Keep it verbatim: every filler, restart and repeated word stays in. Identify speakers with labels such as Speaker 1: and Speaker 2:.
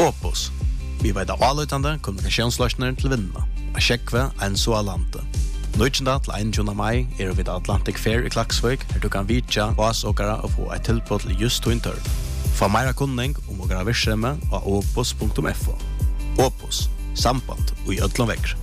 Speaker 1: Opus. Vi vet av avløytende kommunikasjonsløsninger til vinnene. A Sjekve, Enso og Alante. Nøytjenda til einogtjúgunda mai er vi Atlantic Fair i Klaksvik, her du kan vitja vasåkere og få et tilbud til just to intør. Få meira kunning om åkere virksomhet av opus punktum f o. Opus, samband og i ødlom vekker.